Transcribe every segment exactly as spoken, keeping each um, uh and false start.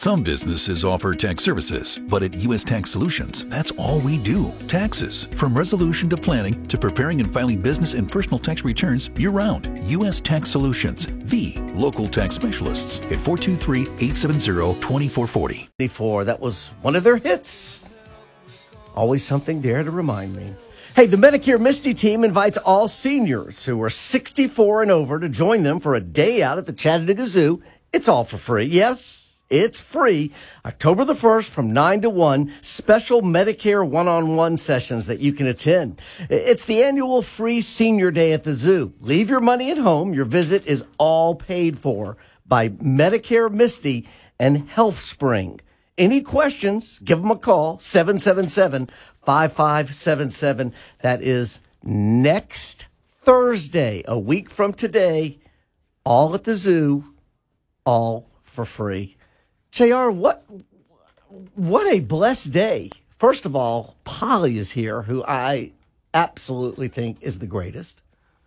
Some businesses offer tax services, but at U S Tax Solutions, that's all we do. Taxes. From resolution to planning to preparing and filing business and personal tax returns year-round. U S Tax Solutions, the local tax specialists at four two three, eight seven zero, two four four zero. Before, that was one of their hits. Always something there to remind me. Hey, the Medicare Misty team invites all seniors who are sixty-four and over to join them for a day out at the Chattanooga Zoo. It's all for free. Yes, it's free. October the first from nine to one, special Medicare one-on-one sessions that you can attend. It's the annual free senior day at the zoo. Leave your money at home. Your visit is all paid for by Medicare Misty and HealthSpring. Any questions, give them a call, seven seven seven, five five seven seven. That is next Thursday, a week from today, all at the zoo, all for free. J R, what, what a blessed day. First of all, Polly is here, who I absolutely think is the greatest.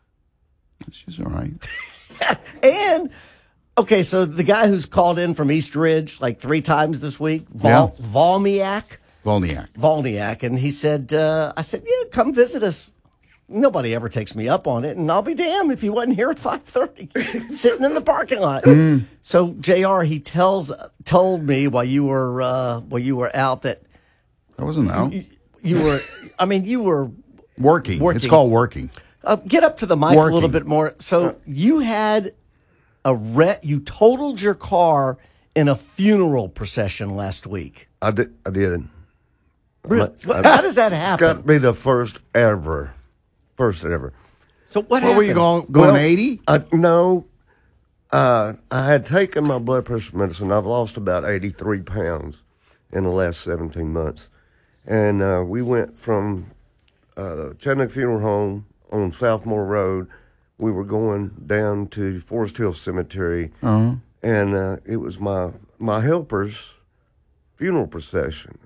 She's all right. And... okay, so the guy who's called in from East Ridge like three times this week, Vol- yeah. Volniak. Volniak. Volniak. And he said, uh, I said, yeah, come visit us. Nobody ever takes me up on it, and I'll be damned if he wasn't here at five thirty, sitting in the parking lot. Mm. So, J R, he tells told me while you were uh, while you were out that I wasn't out. You, you were, I mean, you were working. working. It's called working. Uh, get up to the mic Working. a little bit more. So, you had a re- you totaled your car in a funeral procession last week. I did. I did. Really? I, How does that happen? It's got to be the first ever. First ever. So what Where happened? were you going? Going Well, eighty? I, no. Uh, I had taken my blood pressure medicine. I've lost about eighty-three pounds in the last seventeen months. And uh, we went from uh, Chattanooga Funeral Home on Southmore Road. We were going down to Forest Hill Cemetery. Uh-huh. And uh, it was my, my helper's funeral procession.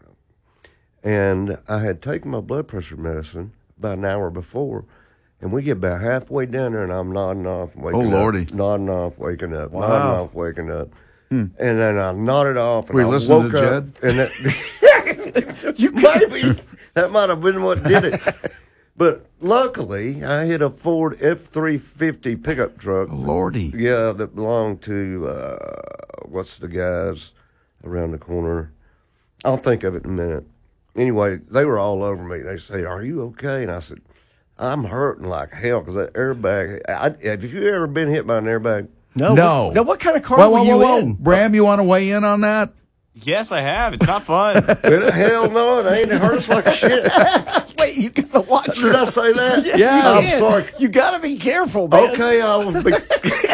And I had taken my blood pressure medicine about an hour before, and we get about halfway down there, and I'm nodding off, waking Oh, up, Lordy. nodding off, waking up, Wow. nodding off, waking up, hmm. and then I nodded off, and Were you I listening woke to up, Jed? and that, you maybe that might have been what did it. But luckily, I hit a Ford F three fifty pickup truck. Lordy. Yeah, that belonged to uh, what's the guys around the corner? I'll think of it in a minute. Anyway, they were all over me. They say, "Are you okay?" And I said, "I'm hurting like hell because that airbag." I, have you ever been hit by an airbag? No. No. What, now, what kind of car Whoa, were whoa, you whoa, whoa. in? Bram, you want to weigh in on that? Yes, I have. It's not fun. Hell no, it ain't. It hurts like shit. Wait, you gotta watch. Did I say that? Yes, Yeah. you I'm can. sorry. You gotta be careful, man. Okay, I'll be.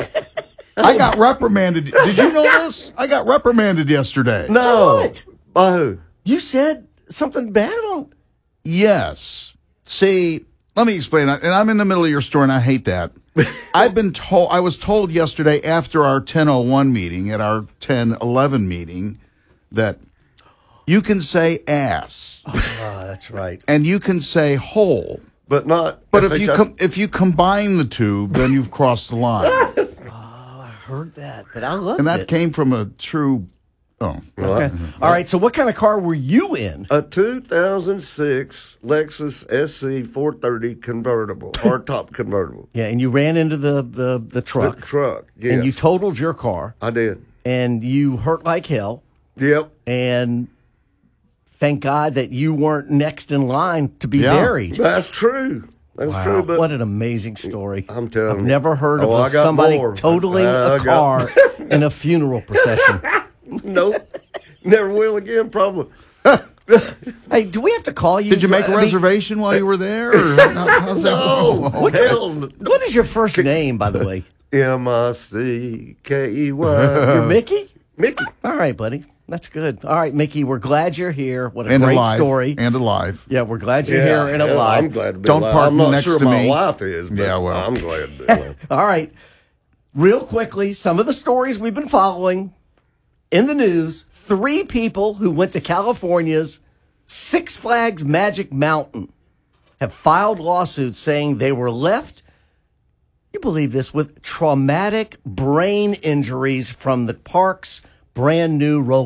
I got reprimanded. Did you know this? I got reprimanded yesterday. No. What? By who? You said something bad on. Yes. See, let me explain. And I'm in the middle of your story, and I hate that. I've been told, I was told yesterday after our ten oh one meeting, at our ten eleven meeting, that you can say ass, Oh, that's right. and you can say hole. But not. But if you I- com- if you combine the two, then you've crossed the line. I heard that, but I loved And that it. came from a true, oh. Okay. All right. So, what kind of car were you in? A two thousand six Lexus S C four thirty convertible, hardtop convertible. Yeah, and you ran into the the, the truck, The truck, yes. and you totaled your car, I did. and you hurt like hell. Yep. And thank God that you weren't next in line to be Yeah. buried. That's true. That's Wow, true. But what an amazing story. I'm telling I've you. never heard Oh, of I got somebody more. totaling I- I a got- car in a funeral procession. nope. Never will again, probably. Hey, do we have to call you? Did you make a I mean, reservation while you were there? Or how- how's that Oh, going? hell. What is your first name, by the way? M I C K E Y. You're Mickey? Mickey. All right, buddy. That's good. All right, Mickey, we're glad you're here. What a And great alive. story. And alive. Yeah, we're glad you're Yeah, here and yeah, alive. I'm glad to be Don't alive. park I'm not next sure to my me. wife is, but Yeah, well. I'm glad to be alive. All right. Real quickly, some of the stories we've been following in the news. Three people who went to California's Six Flags Magic Mountain have filed lawsuits saying they were left, you believe this, with traumatic brain injuries from the park's brand new roller